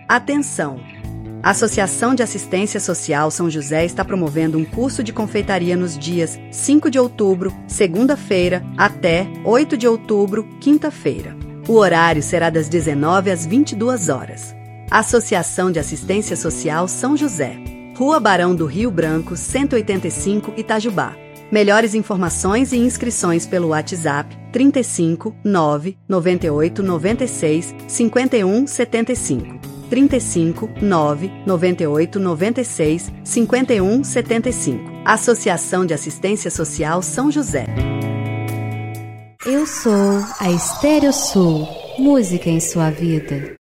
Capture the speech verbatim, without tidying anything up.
Atenção! A Associação de Assistência Social São José está promovendo um curso de confeitaria nos dias cinco de outubro, segunda-feira, até oito de outubro, quinta-feira. O horário será das dezenove às vinte e duas horas. Associação de Assistência Social São José, Rua Barão do Rio Branco, cento e oitenta e cinco, Itajubá. Melhores informações e inscrições pelo WhatsApp trinta e cinco, nove, noventa e oito, noventa e seis, cinquenta e um, setenta e cinco. trinta e cinco, nove, noventa e oito, noventa e seis, cinquenta e um, setenta e cinco. Associação de Assistência Social São José. Eu sou a Estéreo Sul, música em sua vida.